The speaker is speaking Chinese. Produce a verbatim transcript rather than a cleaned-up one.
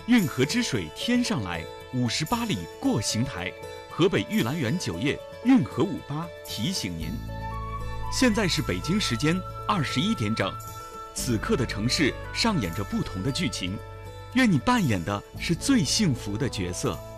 运河之水天上来，五十八里过邢台。河北玉兰园酒业运河五八提醒您，现在是北京时间二十一点整，此刻的城市上演着不同的剧情，愿你扮演的是最幸福的角色。